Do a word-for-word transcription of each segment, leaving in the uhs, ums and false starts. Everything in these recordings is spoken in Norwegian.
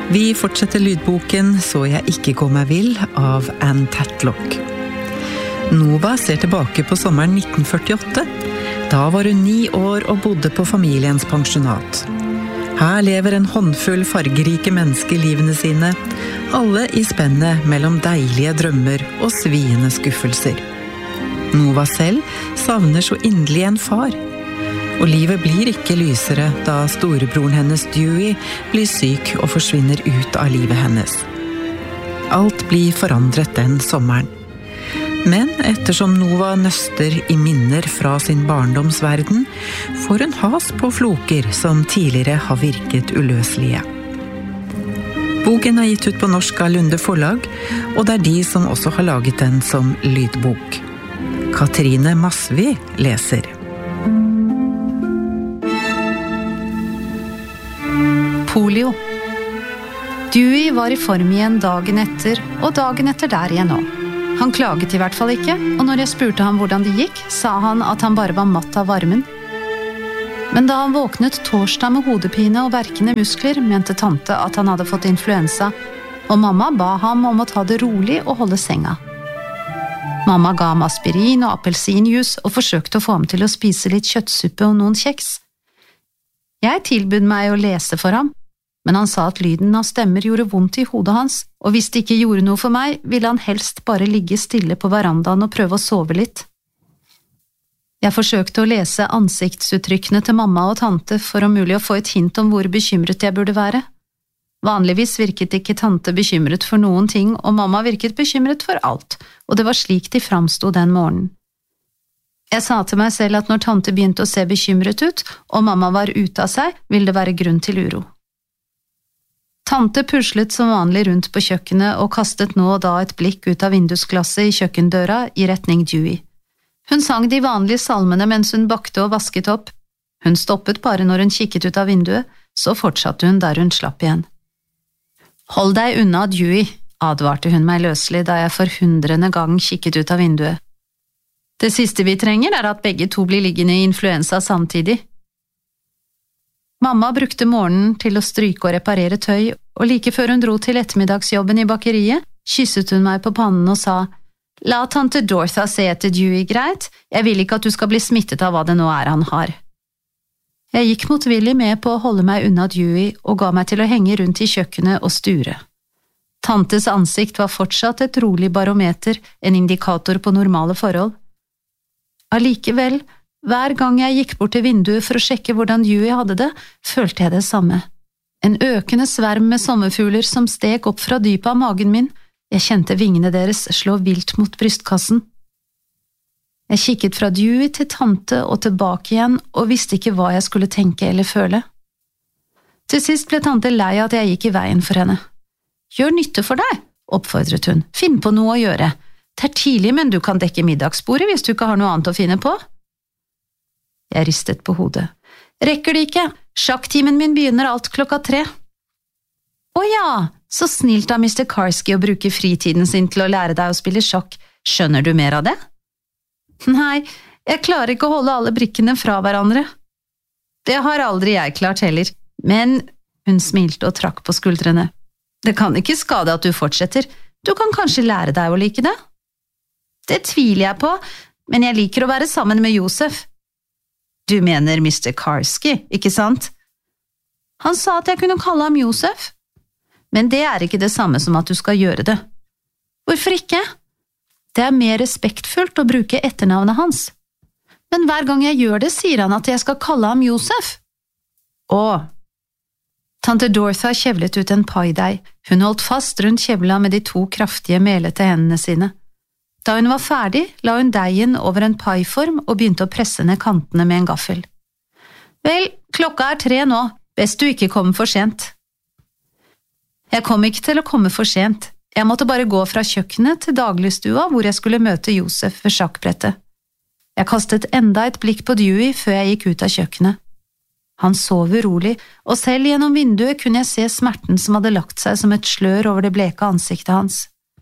Vi fortsetter lydboken «Så jeg ikke går meg vill» av Anne Tatlock. Nova ser tilbake på sommeren nitten førtiåtte. Da var hun ni år og bodde på familiens pensjonat. Her lever en håndfull fargerike mennesker livene sine, alle i spennet mellom deilige drømmer og sviende skuffelser. Nova selv savner så inderlig en far. Og livet blir ikke lysere da storebroren hennes Dewey blir syk og forsvinner ut av livet hennes. Alt blir forandret den sommeren. Men ettersom Nova nøster i minner fra sin barndomsverden, får hun has på floker som tidligere har virket uløselige. Boken er gitt ut på norsk av Lunde Forlag, og det er de som også har laget den som lydbok. Katrine Masvi leser. Polio. Dewey var i form igjen dagen etter, og dagen etter der igjen nå. Han klaget i hvert fall ikke, og når jeg spurte ham hvordan det gikk, sa han at han bare var matt av varmen. Men da han våknet torsdag med hodepine og verkende muskler, mente tante at han hadde fått influensa, og mamma ba ham om å ta det rolig og holde senga. Mamma ga ham aspirin og appelsinjuice og forsøkte å få ham til å spise litt kjøttsuppe og noen kjeks. Jeg tilbød meg å lese for ham, men han sa at lyden av stemmer gjorde vondt i hodet hans, og hvis det ikke gjorde noe for meg, ville han helst bare ligge stille på verandaen og prøve å sove litt. Jeg forsøkte å lese ansiktsuttrykkene til mamma og tante for om mulig å få et hint om hvor bekymret jeg burde være. Vanligvis virket ikke tante bekymret for noen ting, og mamma virket bekymret for alt, og det var slik de framstod den morgenen. Jeg sa til meg selv at når tante begynte å se bekymret ut, og mamma var ute av seg, ville det være grunn til uro. Tante puslet som vanlig rundt på kjøkkenet og kastet nå og da et blikk ut av vindusglasset i kjøkkendøra i retning Dewey. Hun sang de vanlige salmene mens hun bakte og vasket opp. Hun stoppet bare når hun kikket ut av vinduet, så fortsatte hun der hun slapp igjen. «Hold deg unna, Dewey», advarte hun meg løselig da jeg for hundrende gang kikket ut av vinduet. «Det siste vi trenger er at begge to blir liggende i influensa samtidig.» Mamma brukte morgenen til å stryke og reparere tøy, og like før hun dro til ettermiddagsjobben i bakeriet, kysset hun meg på pannen og sa, «La tante Dorotha se etter Dewey, greit? Jeg vil ikke at du skal bli smittet av hva det nå er han har.» Jeg gikk motvillig med på å holde meg unna Dewey og ga meg til å henge rundt i kjøkkenet og sture. Tantes ansikt var fortsatt et rolig barometer, en indikator på normale forhold. Allikevel, hver gang jeg gikk bort til vinduet for å sjekke hvordan Dewey hadde det, følte jeg det samme. En økende sverm med sommerfugler som steg opp fra dypet av magen min. Jeg kjente vingene deres slå vilt mot brystkassen. Jeg kikket fra Dewey til tante og tilbake igjen, og visste ikke hva jeg skulle tenke eller føle. Til sist ble tante lei at jeg gikk i veien for henne. «Gjør nytte for deg», oppfordret hun. «Finn på noe å gjøre. Det er tidlig, men du kan dekke middagsbordet hvis du ikke har noe annet å finne på.» Jeg ristet på hodet. «Rekker det ikke? Sjakktimen min begynner alt klokka tre.» «Å ja, så snilt av mister Karski å bruke fritiden sin til å lære deg å spille sjakk. Skjønner du mer av det?» «Nei, jeg klarer ikke å holde alle brikkene fra hverandre.» «Det har aldri jeg klart heller, men…» Hun smilte og trakk på skuldrene. «Det kan ikke skade at du fortsetter. Du kan kanskje lære deg å like det?» «Det tviler jeg på, men jeg liker å være sammen med Josef.» «Du mener mister Karski, ikke sant?» «Han sa at jeg kunne kalle ham Josef.» «Men det er ikke det samme som at du skal gjøre det.» «Hvorfor ikke?» «Det er mer respektfullt å bruke etternavnet hans.» «Men hver gang jeg gjør det, sier han at jeg skal kalle ham Josef.» «Åh!» Tante Dorotha kjevlet ut en paideig. Hun holdt fast rundt kjevla med de to kraftige melete hendene sine. Da hun var ferdig, la hun deigen over en paiform og begynte å presse ned kantene med en gaffel. «Vel, klokka er tre nå. Best du ikke kommer for sent.» Jeg kom ikke til å komme for sent. Jeg måtte bare gå fra kjøkkenet til dagligstua hvor jeg skulle møte Josef ved sjakkbrettet. Jeg kastet enda et blikk på Dewey før jeg gikk ut av kjøkkenet. Han sov urolig, og selv gjennom vinduet kunne jeg se smerten som hadde lagt seg som et slør over det bleke ansiktet hans.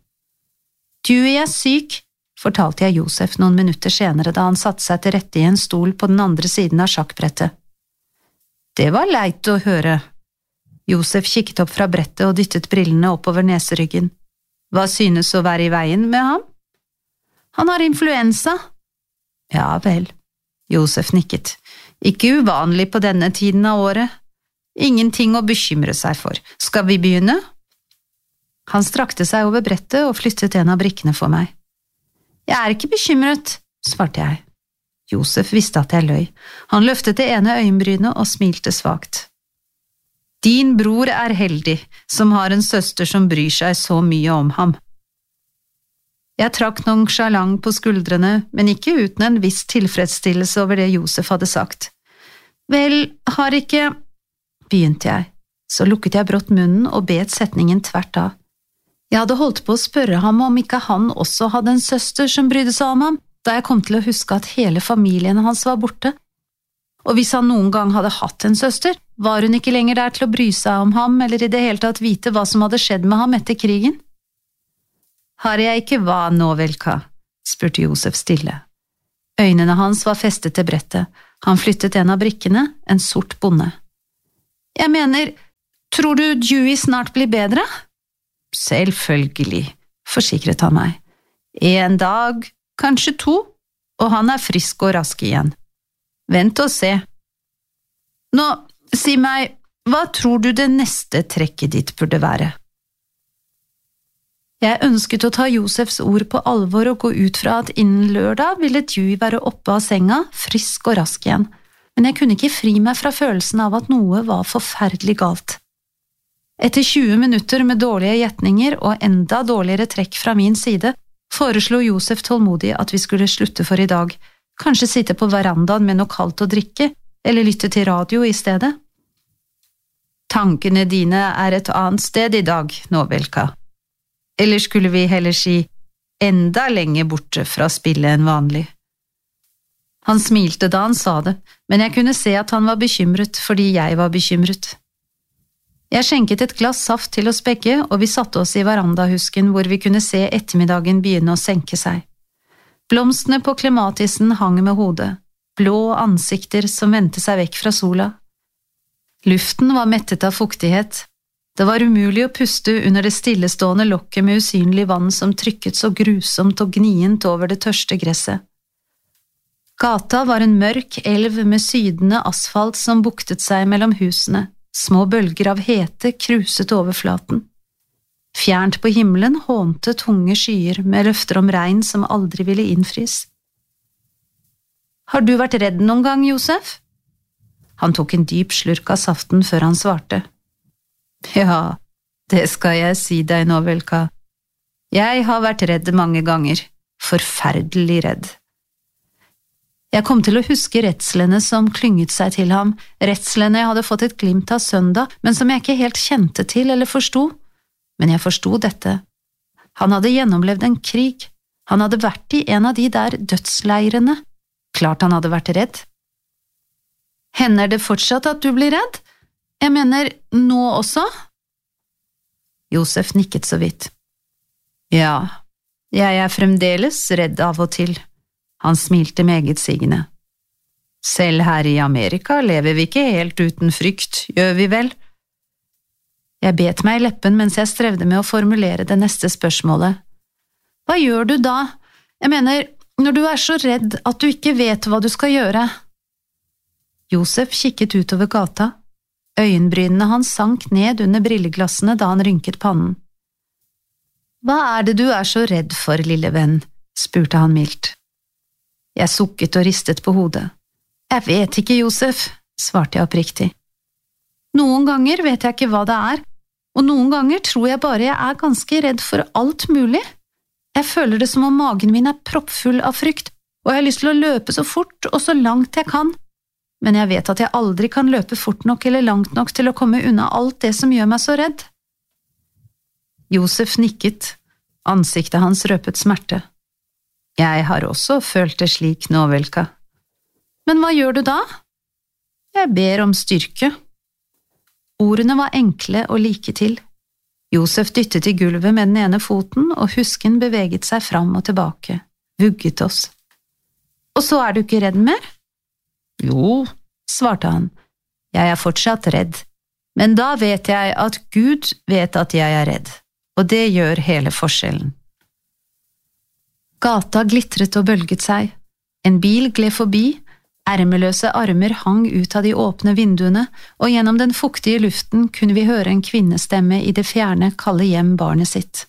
«Dewey er syk», fortalte jeg Josef noen minutter senere da han satte seg til rette i en stol på den andre siden av sjakkbrettet. «Det var leit å høre.» Josef kikket opp fra brettet og dyttet brillene oppover neseryggen. Hva synes å være i veien med ham? Han har influensa. Ja vel. Josef nikket. Ikke uvanlig på denne tiden av året. Ingenting å bekymre seg for. Skal vi begynne? Han strakte seg over brettet og flyttet en av brikkene for meg. Jeg er ikke bekymret, svarte jeg. Josef visste at jeg løy. Han løftet det ene øyenbrynet og smilte svagt. Din bror er heldig, som har en søster som bryr seg så mye om ham. Jeg trakk nonchalant på skuldrene, men ikke uten en viss tilfredsstillelse over det Josef hadde sagt. Vel, har ikke… begynte jeg, så lukket jeg brått munnen og bet setningen tvert av. Jeg hadde holdt på å spørre ham om ikke han også hadde en søster som brydde seg om ham, da jeg kom til å huske at hele familien hans var borte. Og hvis han noen gang hadde hatt en søster, var hun ikke lenger der til å bry seg om ham eller i det hele tatt vite hva som hadde skjedd med ham etter krigen. Har jeg ikke hva nå, Velka? Spurte Josef stille. Øynene hans var festet til brettet. Han flyttet en av brikkene, en sort bonde. Jeg mener, tror du Dewey snart blir bedre? Selvfølgelig, forsikret han meg. En dag, kanskje to, og han er frisk og rask igjen. Vent og se. Nå, si meg, hva tror du det neste trekket ditt burde være? Jeg ønsket å ta Josefs ord på alvor og gå ut fra at innen lørdag ville Dewey være oppe av senga, frisk og rask igjen, men jeg kunne ikke fri meg fra følelsen av at noe var forferdelig galt. Etter tjue minutter med dårlige gjetninger og enda dårligere trekk fra min side, foreslo Josef tålmodig at vi skulle slutte for i dag, kanskje sitte på verandaen med noe kaldt å drikke, eller lytte til radio i stedet. Tankene dine er et annet sted i dag, nå, Velka. Eller skulle vi heller si enda lenger borte fra spillet enn vanlig? Han smilte da han sa det, men jeg kunne se at han var bekymret fordi jeg var bekymret. Jeg skjenket et glass saft til oss begge, og vi satte oss i verandahusken hvor vi kunne se ettermiddagen begynne å senke seg. Blomstene på klematisen hang med hodet, blå ansikter som vendte seg vekk fra sola. Luften var mettet av fuktighet. Det var umulig å puste under det stillestående lokket med usynlig vann som trykket så grusomt og gnient over det tørste gresset. Gata var en mørk elv med sydende asfalt som buktet seg mellom husene. Små bølger av hete kruset overflaten. Fjernt på himmelen hånte tunge skyer med løfter om regn som aldri ville innfris. Har du vært redd noen gang, Josef? Han tok en dyp slurk av saften før han svarte. Ja, det skal jeg si deg nå, Velka. Jeg har vært redd mange ganger, forferdelig redd. Jeg kom til å huske redslene som klynget seg til ham, redslene jeg hadde fått et glimt av søndag, men som jeg ikke helt kjente til eller forsto. Men jeg forsto dette. Han hadde gjennomlevd en krig. Han hadde vært i en av de der dødsleirene. Klart han hadde vært redd. Hender det fortsatt at du blir redd? Jeg mener, nå også? Josef nikket så vidt. Ja, jeg er fremdeles redd av og til. Han smilte meget sigende. Selv her i Amerika lever vi ikke helt uten frykt, gjør vi vel? Jeg bet meg i leppen mens jeg strevde med å formulere det neste spørsmålet. Hva gjør du da? Jeg mener, når du er så redd at du ikke vet hva du skal gjøre. Josef kikket utover gata. Øyenbrynene hans sank ned under brilleglassene da han rynket pannen. Hva er det du er så redd for, lille venn? Spurte han mildt. Jeg sukket og ristet på hodet. Jeg vet ikke, Josef, svarte jeg oppriktig. Noen ganger vet jeg ikke hva det er, og noen ganger tror jeg bare jeg er ganske redd for alt mulig. Jeg føler det som om magen min er proppfull av frykt, og jeg har lyst til å løpe så fort og så langt jeg kan. Men jeg vet at jeg aldri kan løpe fort nok eller langt nok til å komme unna alt det som gjør meg så redd. Josef nikket. Ansiktet hans røpet smerte. Jeg har også følt det slik nå, Velka. Men hva gjør du da? Jeg ber om styrke. Ordene var enkle og like til. Josef dyttet i gulvet med den ene foten, og husken beveget seg fram og tilbake, vugget oss. Og så er du ikke redd mer? Jo, svarte han. Jeg er fortsatt redd. Men da vet jeg at Gud vet at jeg er redd, og det gjør hele forskjellen. Gata glitret og bølget seg. En bil gled forbi, ermeløse armer hang ut av de åpne vinduene, og gjennom den fuktige luften kunne vi høre en kvinnestemme i det fjerne kalle hjem barnet sitt.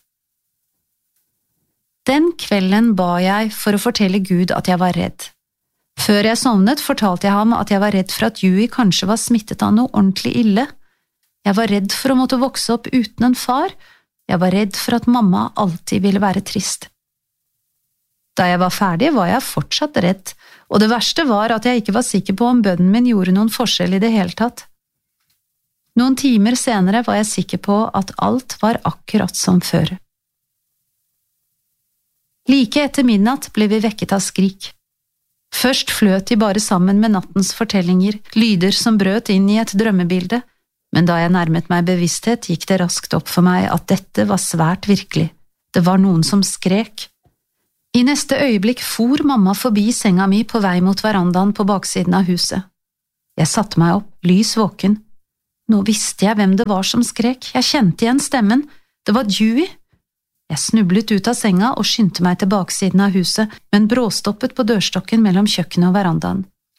Den kvelden ba jeg for å fortelle Gud at jeg var redd. Før jeg sovnet fortalte jeg ham at jeg var redd for at Dewey kanskje var smittet av noe ordentlig ille. Jeg var redd for å måtte vokse opp uten en far. Jeg var redd for at mamma alltid ville være trist. Da jeg var ferdig, var jeg fortsatt redd, og det verste var at jeg ikke var sikker på om bønnen min gjorde noen forskjell i det hele tatt. Noen timer senere var jeg sikker på at alt var akkurat som før. Like etter midnatt ble vi vekket av skrik. Først fløt de bare sammen med nattens fortellinger, lyder som brøt inn i et drømmebilde, men da jeg nærmet meg bevissthet, gikk det raskt opp for meg at dette var svært virkelig. Det var noen som skrek. I neste øyeblikk for mamma forbi senga mi på vei mot verandaen på baksiden av huset. Jeg satte meg opp, lys våken. Nå visste jeg hvem det var som skrek, jeg kjente igjen stemmen, det var Dewey. Jeg snublet ut av senga og skyndte meg til baksiden av huset, men bråstoppet på dørstokken mellom kjøkkenet og verandaen.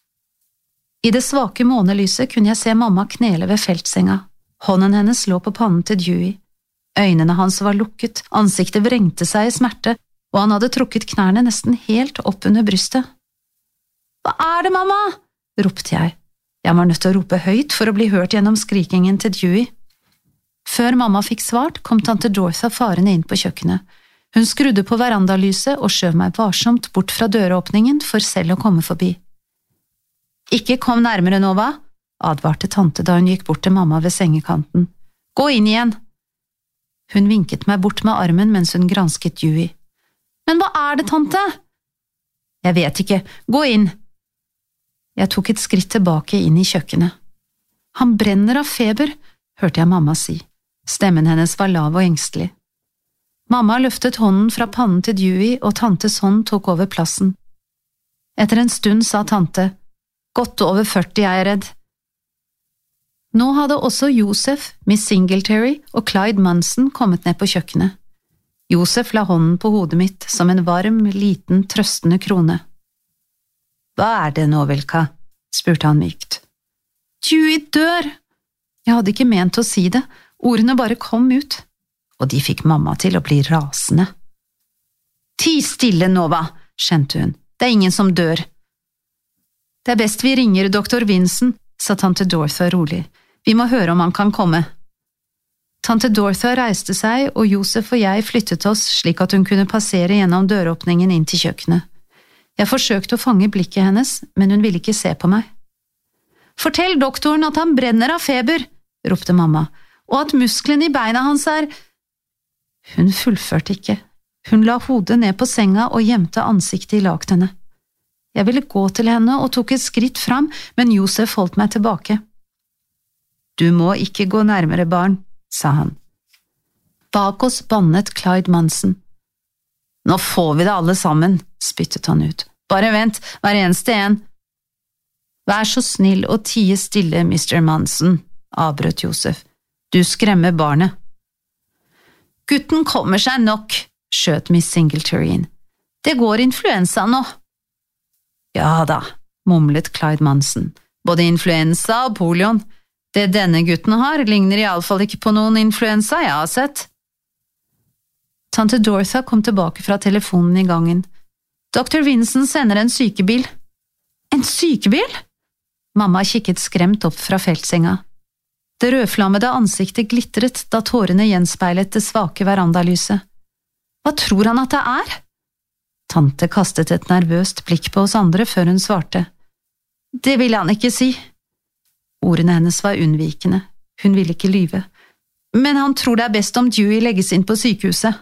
I det svake månelyset kunne jeg se mamma knele ved feltsenga. Hånden hennes lå på pannen til Dewey. Øynene hans var lukket, ansiktet vrengte seg i smerte, og han hadde trukket knærne nesten helt opp under brystet. «Hva er det, mamma?» ropte jeg. Jeg var nødt til å rope høyt for å bli hørt gjennom skrikingen til Dewey. Før mamma fikk svart, kom tante Dorothy farende inn på kjøkkenet. Hun skrudde på verandalyset og skjøv meg varsomt bort fra døråpningen for selv å komme forbi. «Ikke kom nærmere, Nova», advarte tante da hun gikk bort til mamma ved sengekanten. «Gå inn igjen!» Hun vinket meg bort med armen mens hun gransket Dewey. «Men hva er det, tante?» «Jeg vet ikke. Gå inn!» Jeg tok et skritt tilbake inn i kjøkkenet. «Han brenner av feber», hørte jeg mamma si. Stemmen hennes var lav og engstelig. Mamma løftet hånden fra pannen til Dewey, og tantes hånd tok over plassen. Etter en stund sa tante, «Godt over førti, jeg er redd.» Nå hadde også Joseph, Miss Singletary og Clyde Munson kommet ned på kjøkkenet. Joseph la hånden på hodet mitt som en varm, liten, trøstende krone. «Hva er det nå, Vilka?» spurte han mykt. «Dewey dør!» Jeg hadde ikke ment å si det, ordene bare kom ut, og de fikk mamma til å bli rasende. «Ti stille, Nova!» skjente hun. «Det er ingen som dør!» «Det er best vi ringer doktor Vincent», sa tante Dorothy rolig. «Vi må høre om han kan komme.» Tante Dorothy reiste seg, og Joseph og jeg flyttet oss slik at hun kunne passere gjennom døråpningen inn til kjøkkenet. Jeg forsøkte å fange blikket hennes, men hun ville ikke se på meg. «Fortell doktoren at han brenner av feber!» ropte mamma, «og at musklene i beina hans er…» Hun fullførte ikke. Hun la hodet ned på senga og gjemte ansiktet i laktene. Jeg ville gå til henne og tok et skritt fram, men Joseph holdt meg tilbake. «Du må ikke gå nærmere, barn», sa han. Bak oss bannet Clyde Munson. «Nå får vi det alle sammen», spyttet han ut. «Bare vent, hver eneste en.» «Vær så snill og tie stille, mister Munson», avbrøt Joseph. «Du skremmer barnet.» «Gutten kommer seg nok», skjøt Miss Singletary inn. «Det går influensa nå.» «Ja da», mumlet Clyde Munson. «Både influensa og polion. Det denne gutten har, ligner i alle fall ikke på noen influensa jeg har sett.» Tante Dorothy kom tilbake fra telefonen i gangen. «Doktor Vincent sender en sykebil.» «En sykebil?» Mamma kikket skremt opp fra feltsenga. Det rødflammede ansiktet glitret da tårene gjenspeilet det svake verandalyset. «Hva tror han at det er?» Tante kastet et nervøst blikk på oss andre før hun svarte. «Det ville han ikke si.» Ordene hennes var unnvikende. Hun ville ikke lyve. «Men han tror det er best om Dewey legges inn på sykehuset.»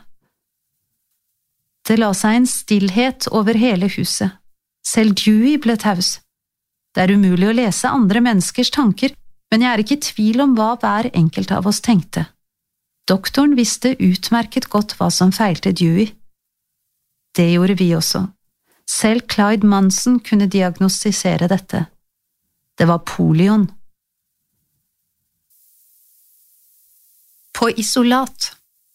Det la seg en stillhet over hele huset. Selv Dewey ble taus. Det er umulig å lese andre menneskers tanker, men jeg er ikke i tvil om hva hver enkelt av oss tenkte. Doktoren visste utmerket godt hva som feilte Dewey. Det gjorde vi også. Selv Clyde Munson kunne diagnostisere dette. Det var polion. på isolat.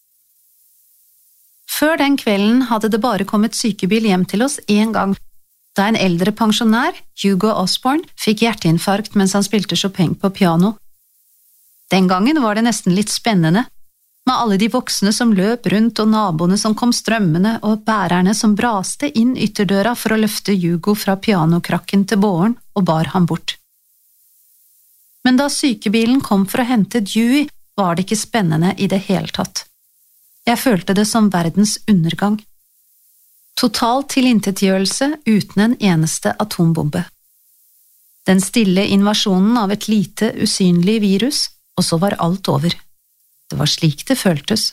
Før den kvelden hadde det bare kommet sykebil hjem til oss en gang, da en eldre pensjonær, Hugo Osborne, fikk hjerteinfarkt mens han spilte Chopin på piano. Den gangen var det nesten litt spennende, med alle de voksne som løp rundt og naboene som kom strømmende og bærerne som braste inn ytterdøra for å løfte Hugo fra pianokrakken til båren og bar ham bort. Men da sykebilen kom for å hente Dewey, var det ikke spennende i det hele tatt. Jeg følte det som verdens undergang. Total tilintetgjørelse uten en eneste atombombe. Den stille invasjonen av et lite, usynlig virus, og så var alt over. Det var slik det føltes.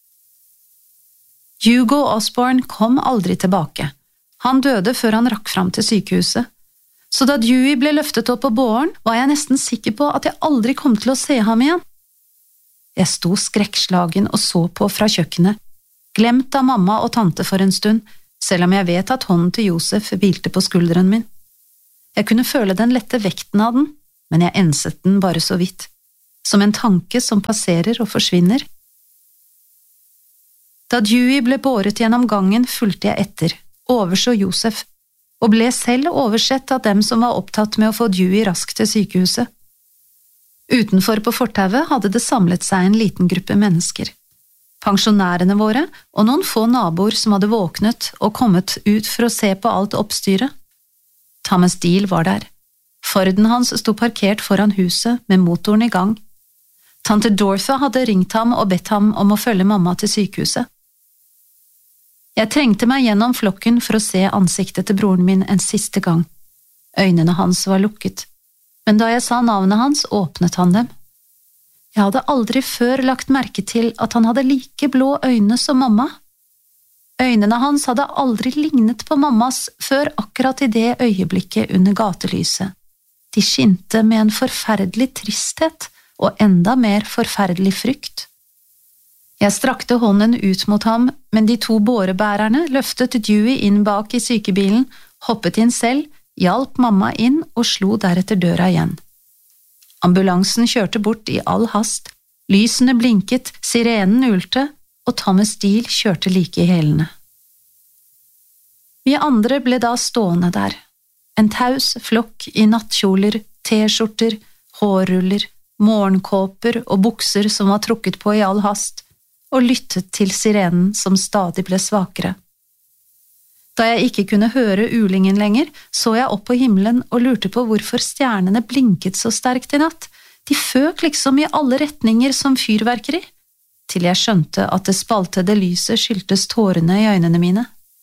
Hugo Osborne kom aldri tilbake. Han døde før han rakk fram til sykehuset. Så da Dewey ble løftet opp på båren, var jeg nesten sikker på at jeg aldri kom til å se ham igjen. Jeg sto skrekkslagen og så på fra kjøkkenet, glemt av mamma og tante for en stund, selv om jeg vet at hånden til Josef hvilte på skulderen min. Jeg kunne føle den lette vekten av den, men jeg enset den bare så vidt, som en tanke som passerer og forsvinner. Da Dewey ble båret gjennom gangen, fulgte jeg etter, overså Josef, og ble selv oversett av dem som var opptatt med å få Dewey raskt til sykehuset. Utenfor på fortauet hadde det samlet seg en liten gruppe mennesker. Pensjonærene våre og noen få naboer som hadde våknet og kommet ut for å se på alt oppstyret. Thomas Deal var der. Forden hans sto parkert foran huset med motoren i gang. Tante Dorothy hadde ringt ham og bedt ham om å følge mamma til sykehuset. Jeg trengte meg gjennom flokken for å se ansiktet til broren min en siste gang. Øynene hans var lukket. Men da jeg sa navnet hans, åpnet han dem. Jeg hadde aldri før lagt merke til at han hadde like blå øyne som mamma. Øynene hans hadde aldri lignet på mammas før akkurat i det øyeblikket under gatelyset. De skinte med en forferdelig tristhet og enda mer forferdelig frykt. Jeg strakte hånden ut mot ham, men de to bårebærerne løftet Dewey inn bak i sykebilen, hoppet inn selv, hjalp mamma inn og slo deretter døra igjen. Ambulansen kjørte bort i all hast, lysene blinket, sirenen ulte, og Thomas Deal kjørte like i hælene. Vi andre ble da stående der, en taus flokk i nattkjoler, t-skjorter, hårruller, morgenkåper og bukser som var trukket på i all hast, og lyttet til sirenen som stadig ble svakere. Da jeg ikke kunne høre ulingen lenger, så jeg opp på himmelen og lurte på hvorfor stjernene blinket så sterkt i natt. De føk liksom i alle retninger som fyrverkeri, til jeg skjønte at det spaltede lyset skyldtes tårene i øynene mine.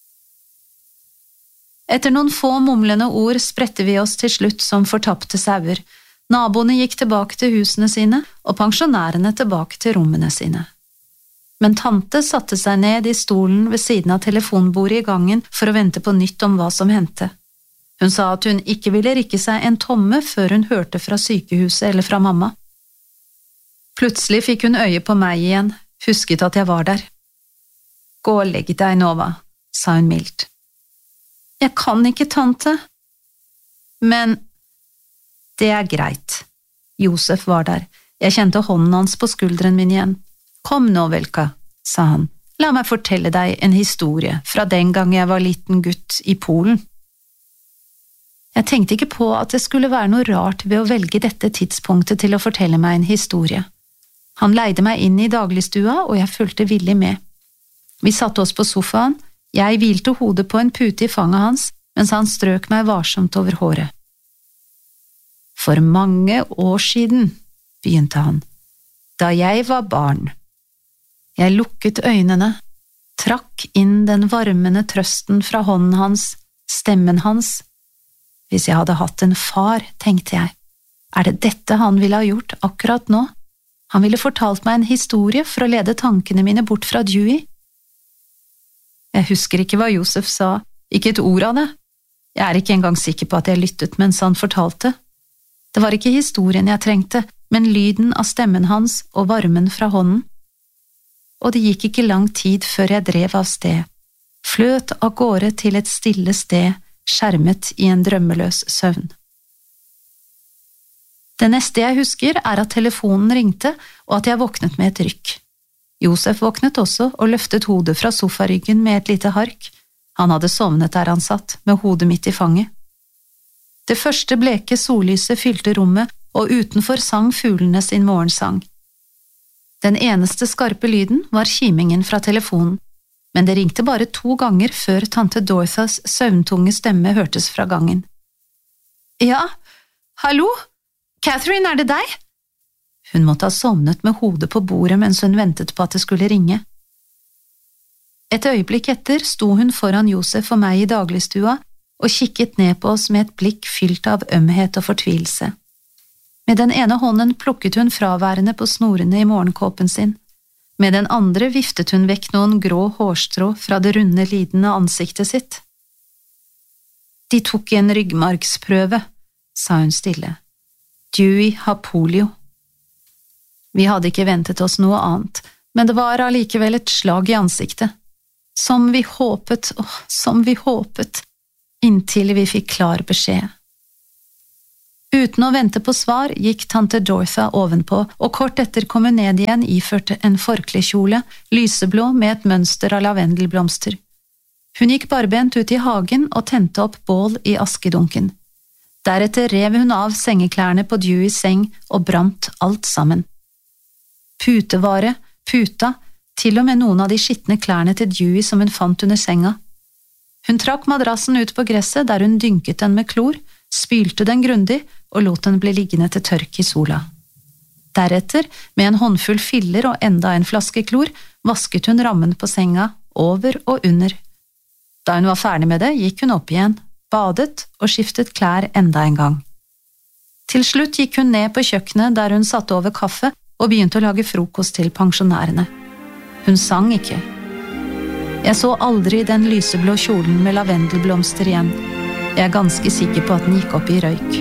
Etter noen få mumlende ord spredte vi oss til slutt som fortapte sauer. Naboene gikk tilbake til husene sine, og pensjonærene tilbake til rommene sine. Men tante satte seg ned i stolen ved siden av telefonbordet i gangen for å vente på nytt om hva som hendte. Hun sa at hun ikke ville rikke seg en tomme før hun hørte fra sykehuset eller fra mamma. Plutselig fikk hun øye på meg igjen, husket at jeg var der. «Gå og legg deg, Nova», sa hun mildt. «Jeg kan ikke, tante.» «Men det er greit.» Josef var der. Jeg kjente hånden hans på skulderen min igjen. «Kom nå, Velka», sa han. «La meg fortelle deg en historie fra den gang jeg var liten gutt i Polen.» Jeg tenkte ikke på at det skulle være noe rart ved å velge dette tidspunktet til å fortelle meg en historie. Han leide meg inn i dagligstua, og jeg fulgte villig med. Vi satte oss på sofaen, jeg hvilte hodet på en pute i fanget hans, mens han strøk meg varsomt over håret. «For mange år siden», begynte han, «da jeg var barn. Jeg lukket øynene, trakk inn den varmende trøsten fra hånden hans, stemmen hans. Hvis jeg hadde hatt en far, tenkte jeg, er det dette han ville ha gjort akkurat nå? Han ville fortalt meg en historie for å lede tankene mine bort fra Dewey. Jeg husker ikke hva Josef sa, ikke et ord av det. Jeg er ikke engang sikker på at jeg lyttet mens han fortalte. Det var ikke historien jeg trengte, men lyden av stemmen hans og varmen fra hånden. Og det gikk ikke lang tid før jeg drev av sted, fløt av gårde til et stille sted, skjermet i en drømmeløs søvn. Det neste jeg husker er at telefonen ringte, og at jeg våknet med et rykk. Josef våknet også og løftet hodet fra sofaryggen med et lite hark. Han hadde sovnet der han satt, med hodet mitt i fanget. Det første bleke sollyset fylte rommet, og utenfor sang fuglene sin morgensang. Den eneste skarpe lyden var kimingen fra telefonen, men det ringte bare to ganger før tante Dorthas søvntunge stemme hørtes fra gangen. Ja, hallo? Catherine, er det deg? Hun måtte ha sovnet med hodet på bordet mens hun ventet på at det skulle ringe. Et øyeblikk etter sto hun foran Josef og meg i dagligstua og kikket ned på oss med et blikk fylt av ømhet og fortvilelse. Med den ene hånden plukket hun fraværende på snorene i morgenkåpen sin. Med den andre viftet hun vekk noen grå hårstrå fra det runde, lidende ansiktet sitt. De tok en ryggmargsprøve, sa hun stille. Dewey har polio. Vi hadde ikke ventet oss noe annet, men det var allikevel et slag i ansiktet. Som vi håpet, åh, som vi håpet, inntil vi fikk klar beskjed. Uten å vente på svar gikk tante Dortha ovenpå, og kort etter kom hun ned igjen iført en forklekjole, lyseblå med et mønster av lavendelblomster. Hun gikk barbent ut i hagen og tente opp bål i askedunken. Deretter rev hun av sengeklærne på Deweys seng og brant alt sammen. Putevare, puta, til og med noen av de skittne klærne til Dewey som hun fant under senga. Hun trakk madrassen ut på gresset der hun dynket den med klor, spylte den grundig og lot den bli liggende til tørk i sola. Deretter, med en håndfull filler og enda en flaske klor, vasket hun rammen på senga, over og under. Da hun var ferdig med det, gikk hun opp igjen, badet og skiftet klær enda en gang. Til slutt gikk hun ned på kjøkkenet der hun satte over kaffe og begynte å lage frokost til pensjonærene. Hun sang ikke. Jeg så aldri den lyseblå kjolen med lavendelblomster igjen. Jeg er ganske sikker på at den gikk opp i røyk.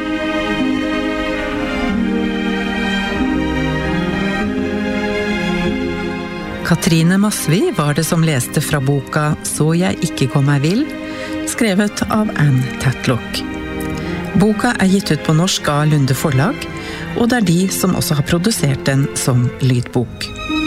Katrine Masvi var det som leste fra boka «Så jeg ikke kom meg vill», skrevet av Anne Tatlock. Boka er gitt ut på norsk av Lunde Forlag, og det er de som også har produsert den som lydbok.